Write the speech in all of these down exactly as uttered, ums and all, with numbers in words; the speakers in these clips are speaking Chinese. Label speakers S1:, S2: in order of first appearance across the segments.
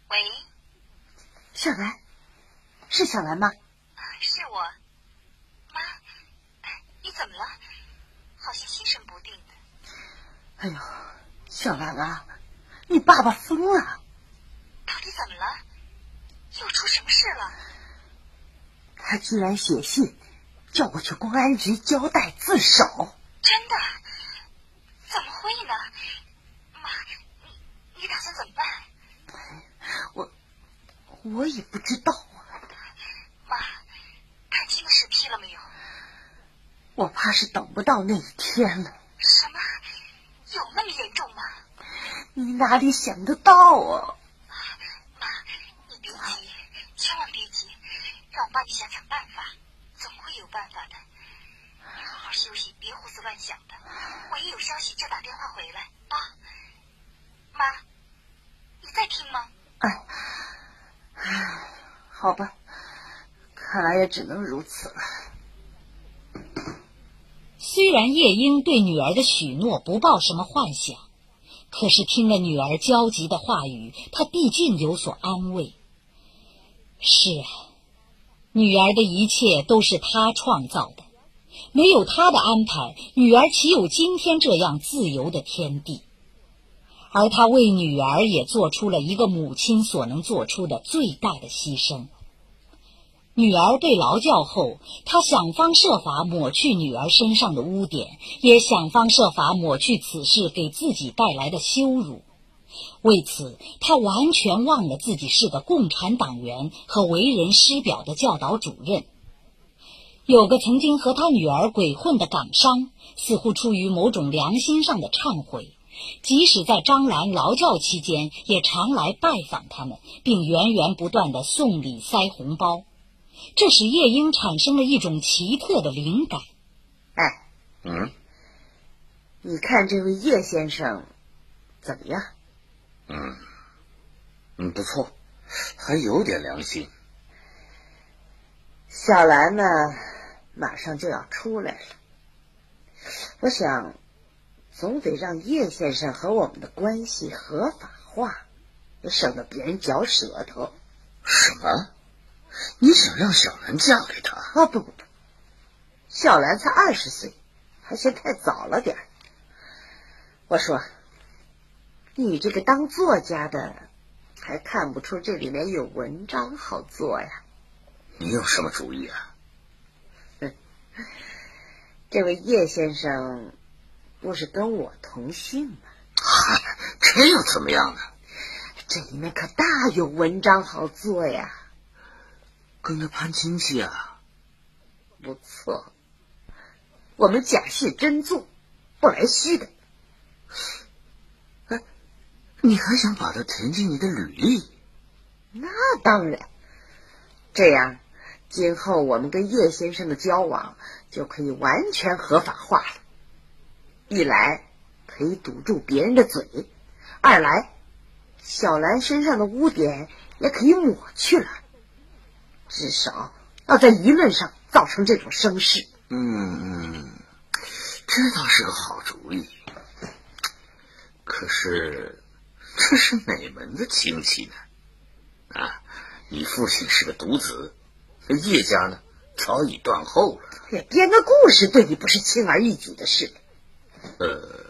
S1: 喂，
S2: 小兰，是小兰吗？
S1: 是我。妈，你怎么了？好像心神不定的。
S2: 哎呦，小兰啊，你爸爸疯了！
S1: 到底怎么了？又出什么事了？
S2: 他居然写信叫我去公安局交代自首。
S1: 真的？怎么会呢？妈，你你打算怎么办？
S2: 我我也不知道啊。
S1: 妈，看清了审批了没有？
S2: 我怕是等不到那一天了。
S1: 什么？有那么严重吗？
S2: 你哪里想得到啊？
S1: 妈，你别急，千万别急，让我帮你想想办法，总会有办法的。你好好休息，别胡思乱想的。我一有消息就打电话回来啊。妈，你在听吗？
S2: 哎，唉，好吧，看来也只能如此了。
S3: 虽然叶英对女儿的许诺不抱什么幻想，可是听了女儿焦急的话语，她毕竟有所安慰。是啊，女儿的一切都是她创造的，没有她的安排，女儿岂有今天这样自由的天地？而她为女儿也做出了一个母亲所能做出的最大的牺牲。女儿被劳教后，她想方设法抹去女儿身上的污点，也想方设法抹去此事给自己带来的羞辱。为此，她完全忘了自己是个共产党员和为人师表的教导主任。有个曾经和他女儿鬼混的港商，似乎出于某种良心上的忏悔，即使在张兰劳教期间，也常来拜访他们，并源源不断地送礼塞红包。这使叶英产生了一种奇特的灵感。
S2: 哎，
S4: 嗯，
S2: 你看这位叶先生怎么样？
S4: 嗯嗯，不错，还有点良心。
S2: 小兰呢，马上就要出来了，我想总得让叶先生和我们的关系合法化，省得别人嚼舌头。
S4: 什么？你想让小兰嫁给他？
S2: 啊，不不不，小兰才二十岁，还嫌太早了点儿。我说，你这个当作家的，还看不出这里面有文章好做呀？
S4: 你有什么主意啊？
S2: 这位叶先生不是跟我同姓吗？
S4: 嗨，这又怎么样呢？
S2: 这里面可大有文章好做呀。
S4: 跟他攀亲戚啊？
S2: 不错，我们假戏真做，不来虚的。
S4: 哎，你还想把他填进你的履历？
S2: 那当然，这样今后我们跟叶先生的交往就可以完全合法化了。一来可以堵住别人的嘴，二来小兰身上的污点也可以抹去了，至少要在舆论上造成这种声势。
S4: 嗯嗯，这倒是个好主意。可是这是哪门子亲戚呢？啊，你父亲是个独子，叶家呢早已断后了。
S2: 也编个故事对你不是轻而易举的事。
S4: 呃，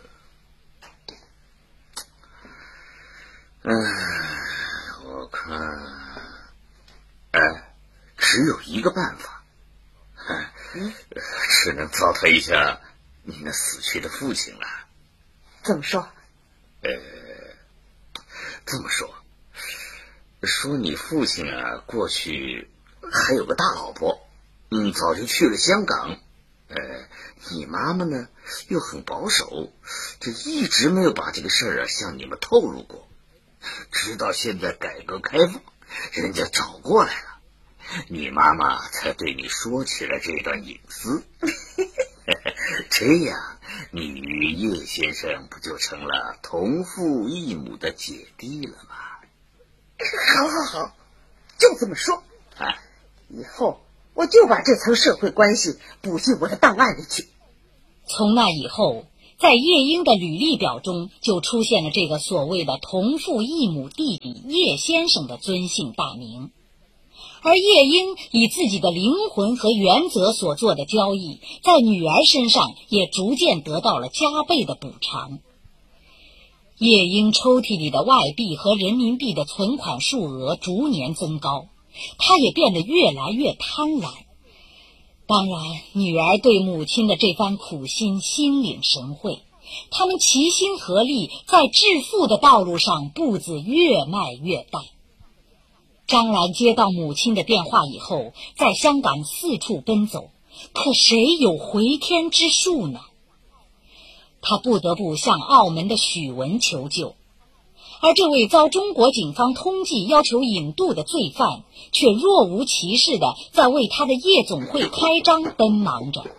S4: 哎，我看，哎，只有一个办法，嗯，只能糟蹋一下你那死去的父亲了。
S2: 怎么说？
S4: 呃，这么说，说你父亲啊，过去还有个大老婆，嗯，早就去了香港。呃，你妈妈呢又很保守，就一直没有把这个事儿啊向你们透露过。直到现在改革开放，人家找过来了，你妈妈才对你说起了这段隐私。这样，你与叶先生不就成了同父异母的姐弟了吗？
S2: 好好好，就这么说。
S4: 啊，
S2: 以后我就把这层社会关系补进我的档案里去。
S3: 从那以后， 在叶英的履历表中就出现了这个所谓的同父异母弟弟叶先生的尊姓大名。而叶英以自己的灵魂和原则所做的交易，在女儿身上也逐渐得到了加倍的补偿。叶英抽屉里的外币和人民币的存款数额逐年增高，她也变得越来越贪婪。当然，女儿对母亲的这番苦心心领神会，他们齐心合力，在致富的道路上步子越迈越大。张兰接到母亲的电话以后，在香港四处奔走，可谁有回天之术呢？他不得不向澳门的许文求救，而这位遭中国警方通缉要求引渡的罪犯，却若无其事地在为他的夜总会开张奔忙着。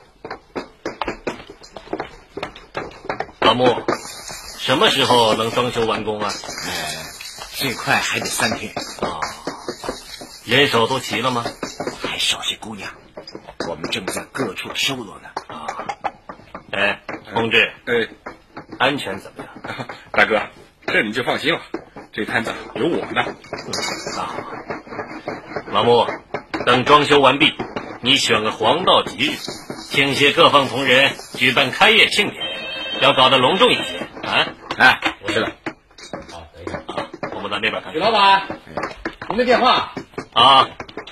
S5: 老穆，什么时候能装修完工啊？
S6: 呃，最快还得三天。
S5: 哦，人手都齐了吗？
S6: 还少些姑娘，我们正在各处收罗呢。
S5: 啊，哎，同志，
S7: 哎，
S5: 安全怎么样？
S7: 大哥，这你就放心了，这摊子有我呢。
S5: 啊，老穆，等装修完毕，你选个黄道吉日，请些各方同仁举办开业庆典，要搞得隆重一些啊！
S7: 哎，我知道。
S5: 好，等一下啊，我们到那边看。
S7: 许老板，您的电话。
S5: 啊，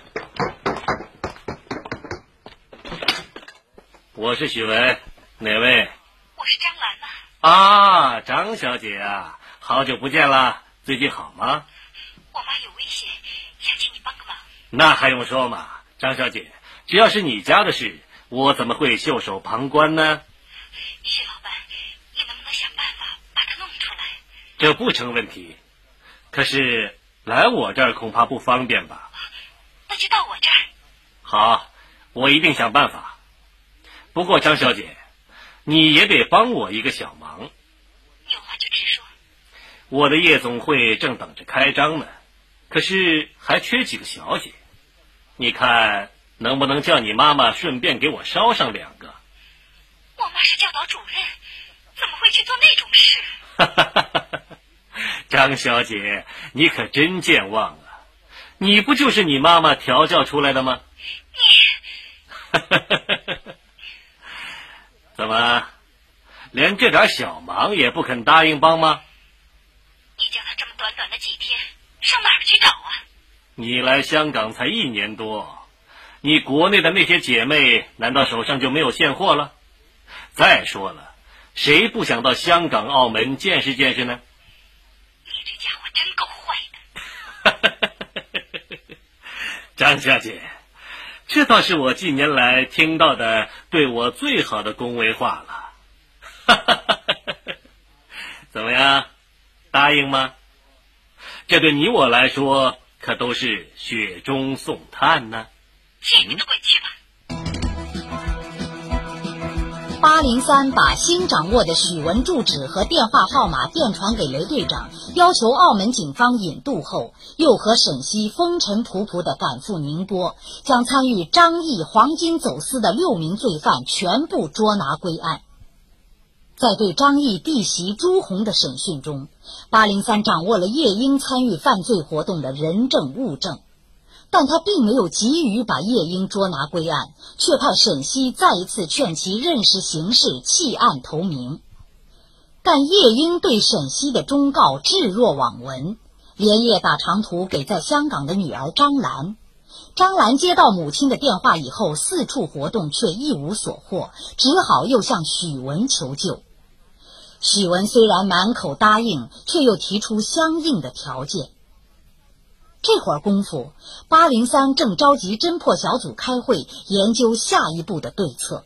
S5: 我是许文，哪位？
S1: 我是张兰呐。
S5: 啊，张小姐啊，好久不见了，最近好吗？
S1: 我妈有危险，想请你帮个忙。
S5: 那还用说嘛，张小姐，只要是你家的事，我怎么会袖手旁观呢？
S1: 许老板，你能不能想办法把它弄出来？
S5: 这不成问题，可是来我这儿恐怕不方便吧？
S1: 那就到我这儿。
S5: 好，我一定想办法。不过张小姐，你也得帮我一个小忙。
S1: 有话就直说。
S5: 我的夜总会正等着开张呢，可是还缺几个小姐，你看能不能叫你妈妈顺便给我捎上两个？
S1: 我妈是教导主任，怎么会去做那种事？
S5: 张小姐，你可真健忘啊！你不就是你妈妈调教出来的吗？
S1: 你
S5: 怎么，连这点小忙也不肯答应帮吗？
S1: 你叫他这么短短的几天，上哪儿去找啊？
S5: 你来香港才一年多，你国内的那些姐妹难道手上就没有现货了？再说了，谁不想到香港、澳门见识见识呢？
S1: 你这家伙真够坏的。
S5: 张小姐，这倒是我近年来听到的对我最好的恭维话了。怎么样，答应吗？这对你我来说可都是雪中送炭呢。
S1: 去你的鬼去吧！
S3: 八零三把新掌握的许文住址和电话号码电传给雷队长，要求澳门警方引渡后，又和沈西风尘仆仆地赶赴宁波，将参与张毅黄金走私的六名罪犯全部捉拿归案。在对张毅弟媳朱红的审讯中，八零三掌握了叶英参与犯罪活动的人证物证，但他并没有急于把叶英捉拿归案，却派沈西再一次劝其认识形势，弃暗投明。但叶英对沈西的忠告置若罔闻，连夜打长途给在香港的女儿张兰。张兰接到母亲的电话以后，四处活动却一无所获，只好又向许文求救。许文虽然满口答应，却又提出相应的条件。这会儿功夫，八零三正召集侦破小组开会，研究下一步的对策。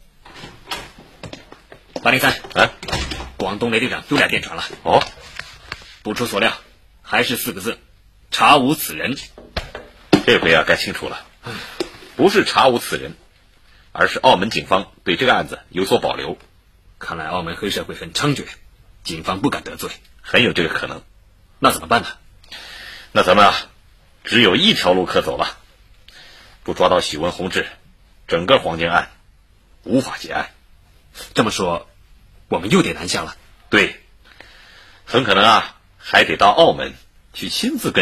S6: 八零三，啊，广东雷队长又来电传了。
S7: 哦，
S6: 不出所料，还是四个字：查无此人。
S8: 这回啊，该清楚了，不是查无此人，而是澳门警方对这个案子有所保留。
S6: 看来澳门黑社会很猖獗，警方不敢得罪，
S8: 很有这个可能。
S6: 那怎么办呢？
S8: 那咱们啊，只有一条路可走了。不抓到许文宏志，整个黄金案无法结案。
S6: 这么说， 我们又得南下了。
S8: 对，很可能啊，还得到澳门去亲自跟